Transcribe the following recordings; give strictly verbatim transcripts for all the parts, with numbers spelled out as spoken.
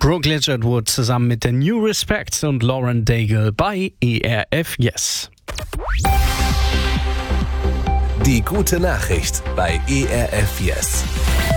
Brooke Ligertwood zusammen mit der New Respect und Lauren Daigle bei E R F Yes. Die gute Nachricht bei E R F Yes.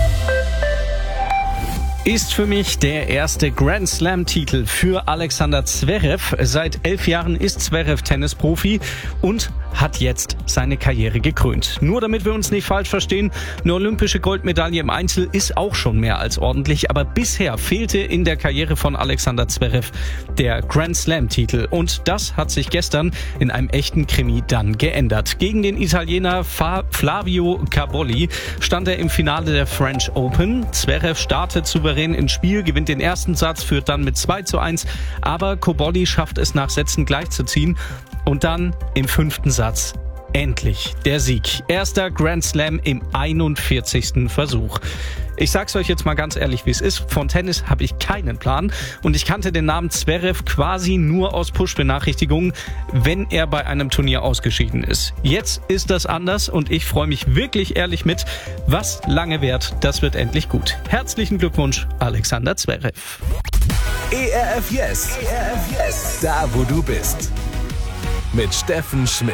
Ist für mich der erste Grand Slam-Titel für Alexander Zverev. Seit elf Jahren ist Zverev Tennisprofi und hat jetzt seine Karriere gekrönt. Nur damit wir uns nicht falsch verstehen, eine olympische Goldmedaille im Einzel ist auch schon mehr als ordentlich, aber bisher fehlte in der Karriere von Alexander Zverev der Grand Slam-Titel und das hat sich gestern in einem echten Krimi dann geändert. Gegen den Italiener Flavio Cabolli stand er im Finale der French Open. Zverev startet souverän ins Spiel, gewinnt den ersten Satz, führt dann mit zwei zu eins, aber Cabolli schafft es nach Sätzen gleichzuziehen und dann im fünften Satz endlich der Sieg. Erster Grand Slam im einundvierzigsten Versuch. Ich sag's euch jetzt mal ganz ehrlich, wie es ist. Von Tennis habe ich keinen Plan und ich kannte den Namen Zverev quasi nur aus Push-Benachrichtigungen, wenn er bei einem Turnier ausgeschieden ist. Jetzt ist das anders und ich freue mich wirklich ehrlich mit. Was lange währt, das wird endlich gut. Herzlichen Glückwunsch, Alexander Zverev. E R F Yes. E R F Yes. Da, wo du bist. Mit Steffen Schmidt.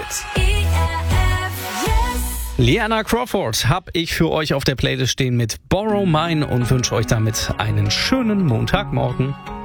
Liana Crawford habe ich für euch auf der Playlist stehen mit Borrow Mine und wünsche euch damit einen schönen Montagmorgen.